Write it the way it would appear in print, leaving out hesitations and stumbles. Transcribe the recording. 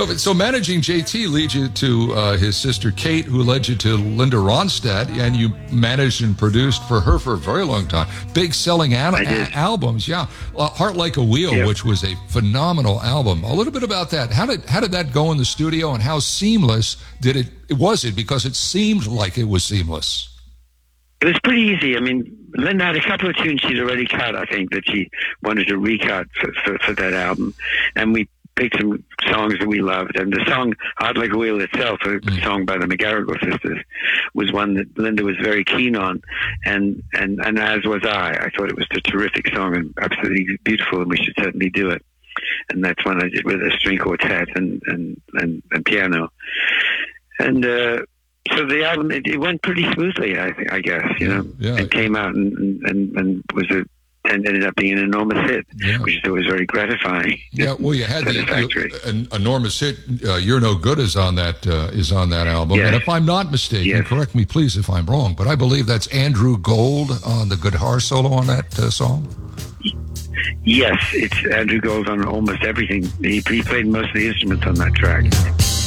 So managing JT leads you to his sister Kate, who led you to Linda Ronstadt, and you managed and produced for her for a very long time. Big selling albums, yeah. Heart Like a Wheel, which was a phenomenal album. A little bit about that. How did that go in the studio, and how seamless was it? Because it seemed like it was seamless. It was pretty easy. I mean, Linda had a couple of tunes she'd already cut, I think, that she wanted to recut for that album. And we picked some songs that we loved. And the song Heart Like a Wheel itself, a song by the McGarrigle sisters, was one that Linda was very keen on. And as was I. I thought it was a terrific song and absolutely beautiful, and we should certainly do it. And that's one I did with a string quartet and piano. And so the album, it went pretty smoothly, I guess, you know. Yeah. It came out and was ended up being an enormous hit, which was very gratifying. Yeah, well, you had an enormous hit. You're No Good is on that album. Yes. And if I'm not mistaken, correct me please if I'm wrong, but I believe that's Andrew Gold on the guitar solo on that song. Yes, it's Andrew Gold on almost everything. He played most of the instruments on that track.